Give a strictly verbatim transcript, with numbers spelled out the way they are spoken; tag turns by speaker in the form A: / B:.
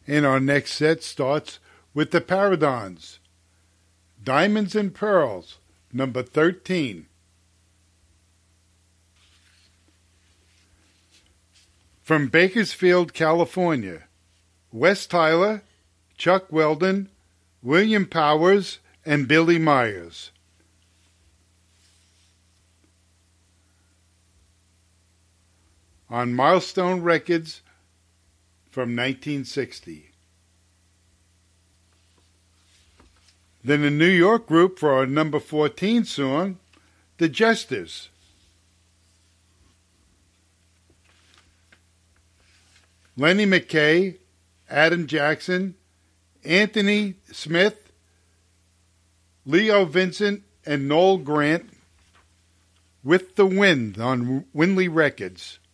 A: And our next set starts with the Paradons. Diamonds and Pearls, number thirteen. From Bakersfield, California, Wes Tyler, Chuck Weldon, William Powers, and Billy Myers. On Milestone Records from nineteen sixty. Then a New York group for our number fourteen song, The Jesters. Lenny McKay, Adam Jackson, Anthony Smith, Leo Vincent, and Noel Grant with The Wind on Winley Records.